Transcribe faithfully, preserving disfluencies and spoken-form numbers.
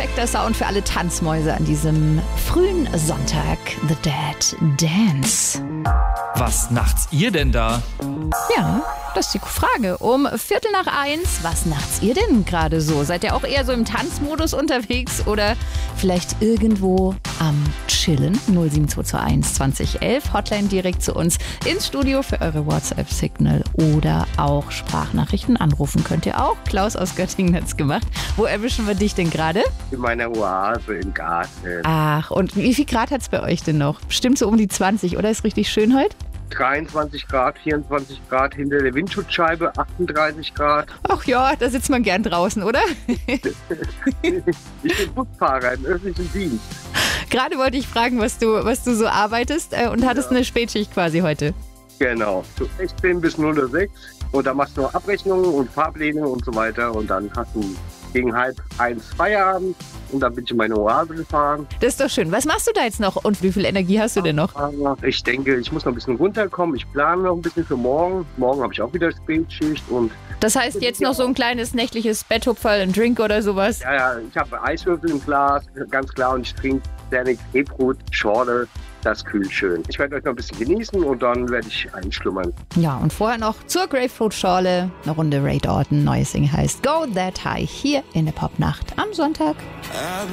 Perfekter Sound für alle Tanzmäuse an diesem frühen Sonntag. The Dead Dance. Was nachts ihr denn da? Ja, das ist die Frage. Um Viertel nach eins, was nachts ihr denn gerade so? Seid ihr auch eher so im Tanzmodus unterwegs oder vielleicht irgendwo am Chillen? null sieben zwei zwei eins zwanzig elf, Hotline direkt zu uns ins Studio für eure WhatsApp-Signal oder auch Sprachnachrichten. Anrufen könnt ihr auch. Klaus aus Göttingen hat's gemacht. Wo erwischen wir dich denn gerade? In meiner Oase im Garten. Ach, und wie viel Grad hat's bei euch denn noch? Bestimmt so um die zwanzig, oder? Ist richtig schön heute? dreiundzwanzig Grad, vierundzwanzig Grad hinter der Windschutzscheibe, achtunddreißig Grad. Ach ja, da sitzt man gern draußen, oder? Ich bin Busfahrer im öffentlichen Dienst. Gerade wollte ich fragen, was du, was du so arbeitest äh, und hattest Ja. eine Spätschicht quasi heute. Genau, so sechzehn bis null Uhr sechs und da machst du noch Abrechnungen und Fahrpläne und so weiter und dann hast du gegen halb eins Feierabend und dann bin ich in meine Oase gefahren. Das ist doch schön. Was machst du da jetzt noch und wie viel Energie hast du denn noch? Ich denke, ich muss noch ein bisschen runterkommen. Ich plane noch ein bisschen für morgen. Morgen habe ich auch wieder Spätschicht und Das heißt jetzt noch so ein kleines nächtliches Betthupferl, ein Drink oder sowas? ja, ja, ich habe Eiswürfel im Glas, ganz klar, und ich trinke Dernick Ebrut Schorle. Das kühlt schön. Ich werde euch noch ein bisschen genießen und dann werde ich einschlummern. Ja, und vorher noch zur Grapefruit-Schorle eine Runde Ray Orton. Neues Ding heißt Go That High hier in der Popnacht am Sonntag.